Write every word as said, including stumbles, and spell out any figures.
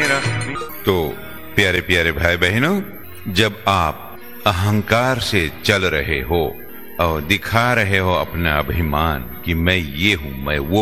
मेरा। तो प्यारे प्यारे भाई बहनों, जब आप अहंकार से चल रहे हो और दिखा रहे हो अपना अभिमान कि मैं ये हूं, मैं वो